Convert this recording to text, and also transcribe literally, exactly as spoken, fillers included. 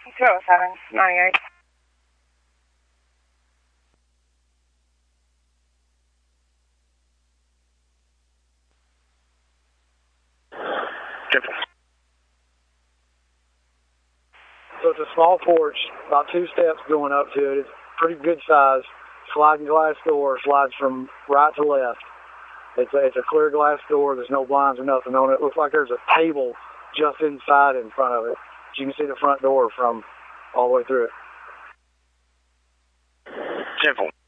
two oh seven, ninety-eight. So it's a small porch, about two steps going up to it. It's pretty good size. Sliding glass door, slides from right to left. It's a, it's a clear glass door. There's no blinds or nothing on it. It looks like there's a table just inside in front of it. You can see the front door from all the way through it. Simple.